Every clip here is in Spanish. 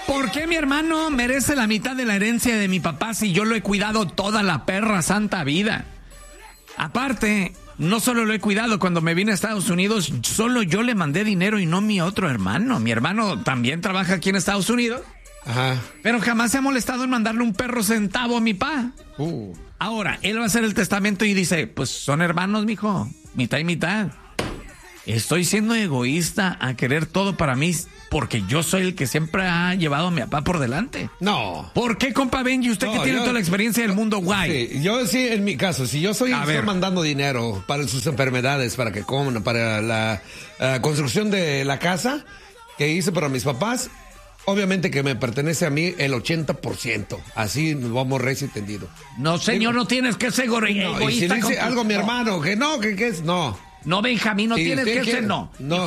¿Por qué mi hermano merece la mitad de la herencia de mi papá si yo lo he cuidado toda la perra santa vida? Aparte, no solo lo he cuidado, cuando me vine a Estados Unidos, solo yo le mandé dinero y no mi otro hermano. Mi hermano también trabaja aquí en Estados Unidos. Ajá. Pero jamás se ha molestado en mandarle un perro centavo a mi pa. Ahora, él va a hacer el testamento y dice, pues son hermanos, mijo, mitad y mitad. Estoy siendo egoísta a querer todo para mí porque yo soy el que siempre ha llevado a mi papá por delante. No. ¿Por qué, compa Benji? Usted que tiene toda la experiencia del mundo, guay. Sí, yo sí, en mi caso, si yo estoy mandando dinero para sus enfermedades, para que coman, para la construcción de la casa que hice para mis papás, obviamente que me pertenece a mí el 80%. Así nos vamos recién entendido. No, señor, no tienes que ser egoísta. Y si le dice algo a mi hermano, que no, que es, no. No, Benjamín, no tienes que ser, no.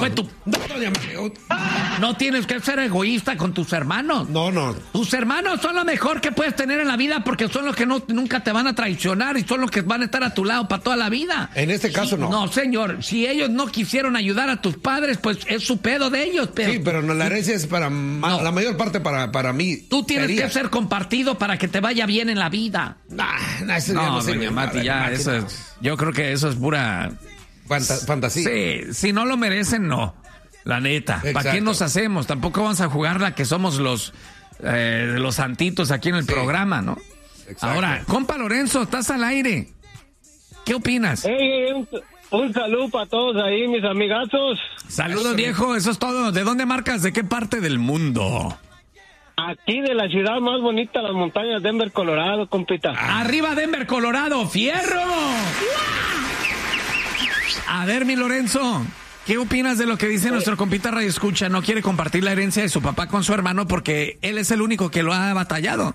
No tienes que ser egoísta con tus hermanos. No. Tus hermanos son lo mejor que puedes tener en la vida porque son los que nunca te van a traicionar y son los que van a estar a tu lado para toda la vida. En este caso, no. No, señor, si ellos no quisieron ayudar a tus padres, pues es su pedo de ellos. Pero sí, pero no, la herencia es para la mayor parte para mí. Tú tienes que ser compartido para que te vaya bien en la vida. No, doña Mati, ya, eso es, yo creo que eso es pura... fantasía. Sí, si no lo merecen, no. La neta. Exacto. ¿Para qué nos hacemos? Tampoco vamos a jugar la que somos los santitos aquí en el programa, ¿no? Exacto. Ahora, compa Lorenzo, estás al aire. ¿Qué opinas? Un saludo para todos ahí, mis amigazos. Saludos, viejo, eso es todo. ¿De dónde marcas? ¿De qué parte del mundo? Aquí de la ciudad más bonita, las montañas, Denver, Colorado, compita. ¡Arriba Denver, Colorado! ¡Fierro! A ver, mi Lorenzo, ¿qué opinas de lo que dice nuestro compita Radio Escucha? No quiere compartir la herencia de su papá con su hermano porque él es el único que lo ha batallado.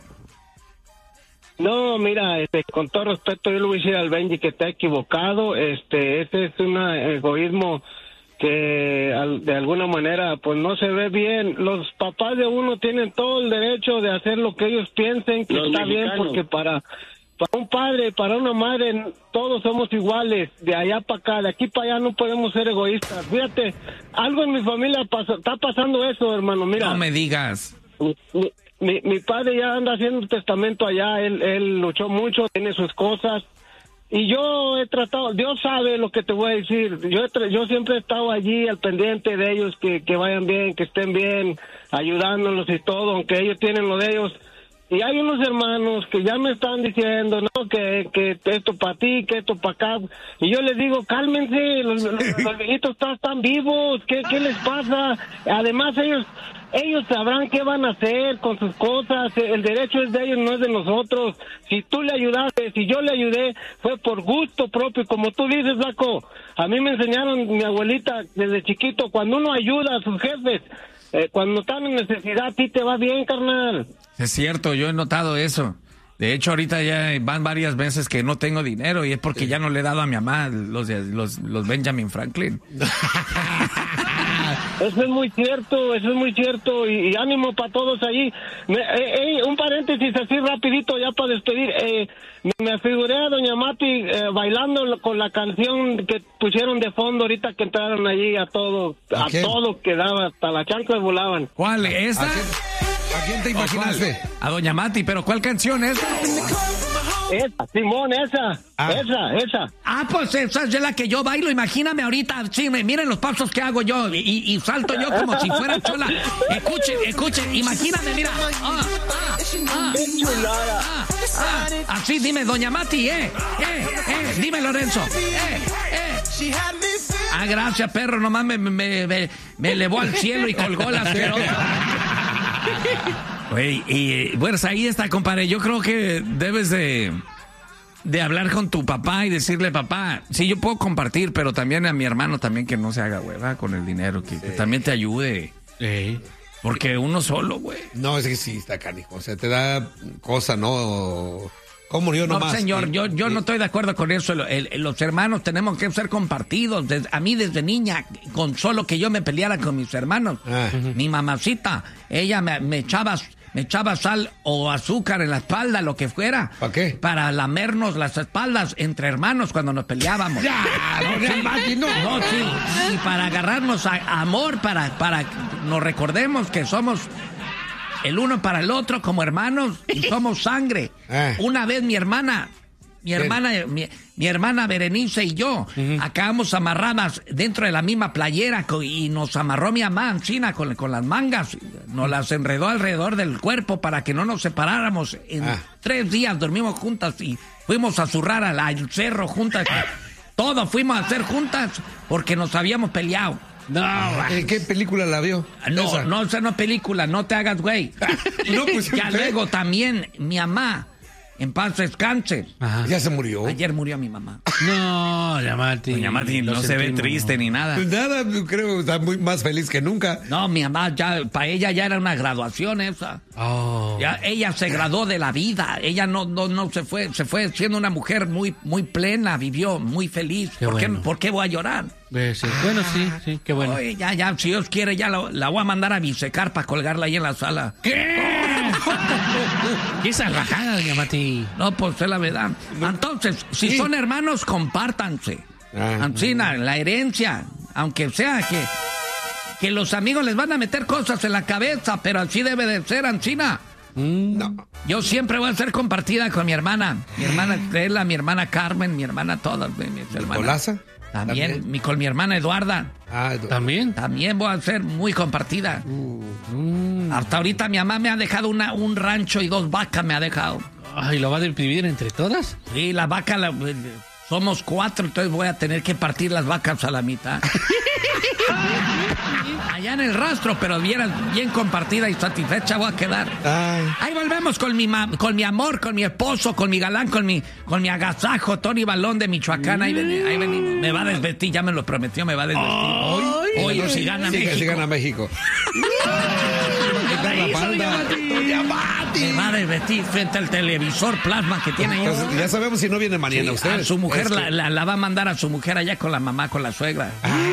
No, mira, con todo respeto, yo le voy a decir al Benji que está equivocado. Ese es un egoísmo que de alguna manera pues no se ve bien. Los papás de uno tienen todo el derecho de hacer lo que ellos piensen que está bien, porque para un padre, para una madre, todos somos iguales, de allá para acá, de aquí para allá no podemos ser egoístas. Fíjate, algo en mi familia está pasando eso, hermano, mira. No me digas. Mi padre ya anda haciendo testamento allá, él luchó mucho, tiene sus cosas, y yo he tratado, Dios sabe lo que te voy a decir, yo siempre he estado allí al pendiente de ellos, que vayan bien, que estén bien, ayudándolos y todo, aunque ellos tienen lo de ellos. Y hay unos hermanos que ya me están diciendo, no, que esto para ti, que esto para acá. Y yo les digo, cálmense, los viejitos están vivos, ¿qué les pasa? Además, ellos sabrán qué van a hacer con sus cosas. El derecho es de ellos, no es de nosotros. Si tú le ayudaste, si yo le ayudé, fue por gusto propio. Como tú dices, Flaco, a mí me enseñaron mi abuelita desde chiquito, cuando uno ayuda a sus jefes, cuando están en necesidad, a ti te va bien, carnal. Es cierto, yo he notado eso. De hecho, ahorita ya van varias veces que no tengo dinero y es porque ya no le he dado a mi mamá los Benjamin Franklin. Eso es muy cierto y ánimo para todos ahí. Un paréntesis así rapidito ya para despedir. Me figuré a doña Mati bailando con la canción que pusieron de fondo ahorita que entraron allí a todo que daba, hasta las chanclas volaban. ¿Cuál? ¿Esa? ¿A quién te imaginaste? A doña Mati, pero ¿cuál canción es? Esa, Simón, esa. Ah, pues esa es la que yo bailo, imagíname ahorita, sí, miren los pasos que hago yo, y salto yo como si fuera chola. Escuchen, imagíname, mira. Así, dime, doña Mati, dime, Lorenzo. Ah, gracias, perro, nomás me elevó al cielo y colgó la asquerosa. Güey, y bueno, ahí está, compadre. Yo creo que debes de hablar con tu papá y decirle, papá, sí, yo puedo compartir, pero también a mi hermano también que no se haga hueva con el dinero, que también te ayude. Porque uno solo, güey. No, es que sí, está canijo. O sea, te da cosa, ¿no? ¿Cómo yo nomás? No, señor, yo no estoy de acuerdo con eso. Los hermanos tenemos que ser compartidos. A mí desde niña, con solo que yo me peleara con mis hermanos, mi mamacita, ella me echaba sal o azúcar en la espalda, lo que fuera. ¿Para qué? Para lamernos las espaldas entre hermanos cuando nos peleábamos. No, sí. Y para agarrarnos a amor, para nos recordemos que somos el uno para el otro como hermanos y somos sangre. Una vez mi hermana Berenice y yo acabamos amarradas dentro de la misma playera y nos amarró mi mamá encima con las mangas, nos las enredó alrededor del cuerpo para que no nos separáramos. En 3 días dormimos juntas y fuimos a zurrar al cerro juntas. Todo fuimos a hacer juntas porque nos habíamos peleado. No, ¿en qué película la vio? No, esa no es película, no te hagas güey. No, pues, ya luego también mi mamá, en paz descanse. ¿Ya se murió? Ayer murió mi mamá. No, Yamati. Yamati no se ve triste ni nada. Pues nada, creo que está más feliz que nunca. No, mi mamá, para ella ya era una graduación esa. Ya, ella se graduó de la vida. Ella no se fue siendo una mujer muy, muy plena, vivió muy feliz. ¿Por qué voy a llorar? Sí. Bueno, sí, qué bueno. Oye, ya, si Dios quiere, ya la voy a mandar a bisecar para colgarla ahí en la sala. ¿Qué? ¿Qué esa rajada, Yamati? No, pues es la verdad. Entonces, si son hermanos, compártanse. Ancina, la herencia, aunque sea que los amigos les van a meter cosas en la cabeza, pero así debe de ser, Ancina. No. Yo siempre voy a ser compartida con mi hermana. Mi hermana Estela, mi hermana Carmen, mi hermana todas mis hermanas. ¿Colaza? También. Con mi hermana Eduarda. ¿También? También voy a ser muy compartida. Hasta ahorita mi mamá me ha dejado un rancho y 2 vacas me ha dejado. ¿Y lo va a dividir entre todas? Sí, la vaca, somos 4, entonces voy a tener que partir las vacas a la mitad. Allá en el rastro, pero bien compartida y satisfecha voy a quedar. Ahí volvemos con mi amor, con mi esposo, con mi galán, con mi agasajo, Tony Balón de Michoacán. Ahí venimos. Me va a desvestir, ya me lo prometió, me va a desvestir. Hoy si gana México. Si gana México. Me va a desvestir frente al televisor plasma que tiene ahí. Ya sabemos si no viene mañana usted. A su mujer la va a mandar a su mujer allá con la mamá, con la suegra.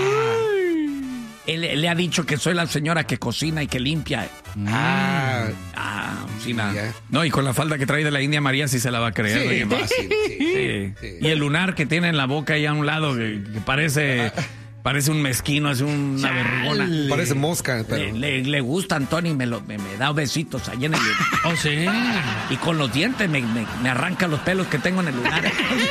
Él le ha dicho que soy la señora que cocina y que limpia. Sí, nada. No, y con la falda que trae de la India María sí se la va a creer. Sí, fácil, sí. Y el lunar que tiene en la boca ahí a un lado que parece un mezquino, es una vergona. Parece mosca. Pero... Le gusta, Antonio, y me da besitos ahí en el lunar. Sí. Y con los dientes me arranca los pelos que tengo en el lunar.